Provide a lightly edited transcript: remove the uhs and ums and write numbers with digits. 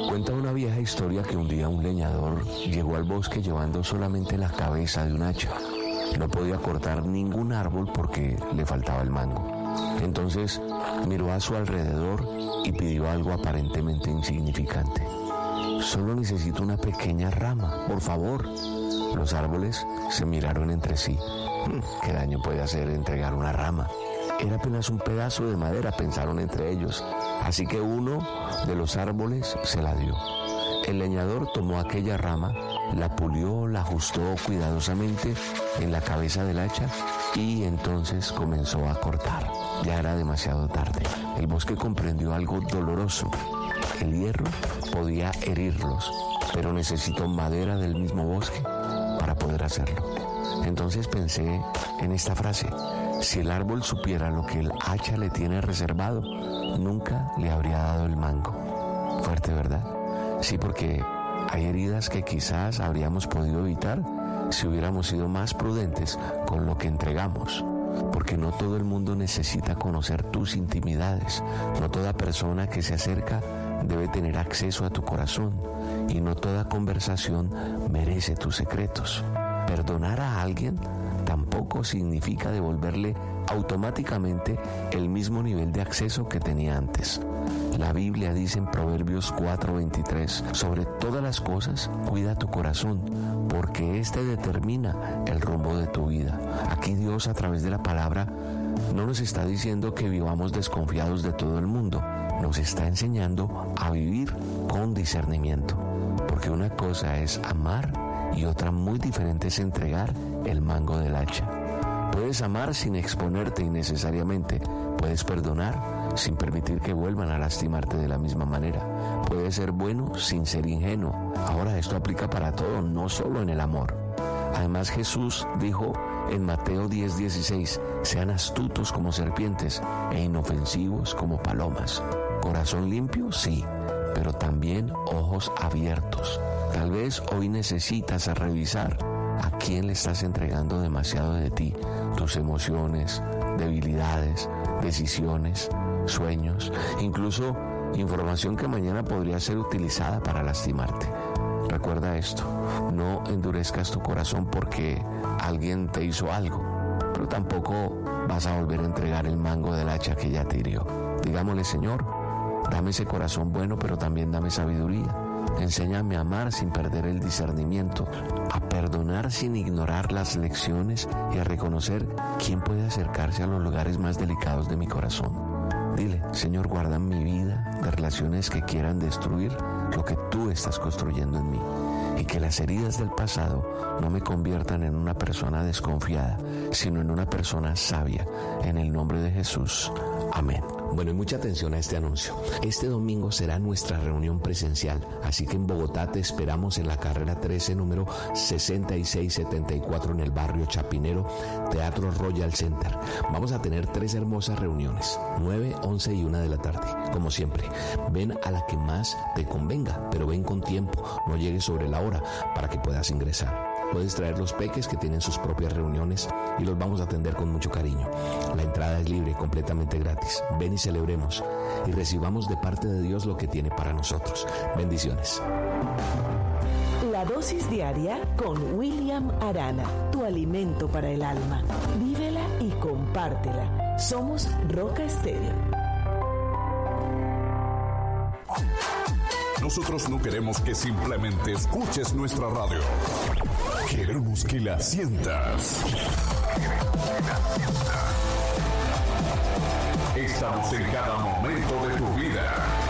Cuenta una vieja historia que un día un leñador llegó al bosque llevando solamente la cabeza de un hacha. No podía cortar ningún árbol porque le faltaba el mango. Entonces miró a su alrededor y pidió algo aparentemente insignificante. Solo necesito una pequeña rama, por favor. Los árboles se miraron entre sí. ¿Qué daño puede hacer entregar una rama? Era apenas un pedazo de madera, pensaron entre ellos. Así que uno de los árboles se la dio. El leñador tomó aquella rama, la pulió, la ajustó cuidadosamente en la cabeza del hacha y entonces comenzó a cortar. Ya era demasiado tarde. El bosque comprendió algo doloroso. El hierro podía herirlos, pero necesitó madera del mismo bosque para poder hacerlo. Entonces pensé en esta frase: si el árbol supiera lo que el hacha le tiene reservado, nunca le habría dado el mango. Fuerte, ¿verdad? Sí, porque hay heridas que quizás habríamos podido evitar si hubiéramos sido más prudentes con lo que entregamos. Porque no todo el mundo necesita conocer tus intimidades. No toda persona que se acerca debe tener acceso a tu corazón. Y no toda conversación merece tus secretos. Perdonar a alguien tampoco significa devolverle automáticamente el mismo nivel de acceso que tenía antes. La Biblia dice en Proverbios 4:23, sobre todas las cosas, cuida tu corazón, porque éste determina el rumbo de tu vida. Aquí Dios, a través de la palabra, no nos está diciendo que vivamos desconfiados de todo el mundo, nos está enseñando a vivir con discernimiento, porque una cosa es amar y otra muy diferente es entregar el mango del hacha. Puedes amar sin exponerte innecesariamente. Puedes perdonar sin permitir que vuelvan a lastimarte de la misma manera. Puedes ser bueno sin ser ingenuo. Ahora, esto aplica para todo, no solo en el amor. Además, Jesús dijo en Mateo 10:16, sean astutos como serpientes e inofensivos como palomas. Corazón limpio, sí, pero también ojos abiertos. Tal vez hoy necesitas revisar a quién le estás entregando demasiado de ti, tus emociones, debilidades, decisiones, sueños, incluso información que mañana podría ser utilizada para lastimarte. Recuerda esto, no endurezcas tu corazón porque alguien te hizo algo, pero tampoco vas a volver a entregar el mango del hacha que ya te hirió. Digámosle: Señor, dame ese corazón bueno, pero también dame sabiduría. Enséñame a amar sin perder el discernimiento, a perdonar sin ignorar las lecciones y a reconocer quién puede acercarse a los lugares más delicados de mi corazón. Dile: Señor, guarda mi vida de relaciones que quieran destruir lo que tú estás construyendo en mí, y que las heridas del pasado no me conviertan en una persona desconfiada, sino en una persona sabia. En el nombre de Jesús. Amén. Bueno, y mucha atención a este anuncio. Este domingo será nuestra reunión presencial, así que en Bogotá te esperamos en la carrera 13, número 6674, en el barrio Chapinero, Teatro Royal Center. Vamos a tener 3 hermosas reuniones, 9, 11 y 1 de la tarde. Como siempre, ven a la que más te convenga, pero ven con tiempo, no llegues sobre la hora para que puedas ingresar. Puedes traer los peques que tienen sus propias reuniones y los vamos a atender con mucho cariño. La entrada es libre, completamente gratis. Ven y celebremos y recibamos de parte de Dios lo que tiene para nosotros. Bendiciones. La dosis diaria con William Arana, tu alimento para el alma. Vívela y compártela. Somos Roca Estéreo. Nosotros no queremos que simplemente escuches nuestra radio. Queremos que la sientas. Estamos en cada momento de tu vida.